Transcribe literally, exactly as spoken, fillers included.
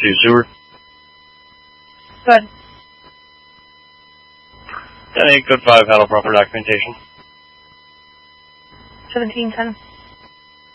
to sewer. Good. ten eight, code five, handle proper documentation. seventeen ten.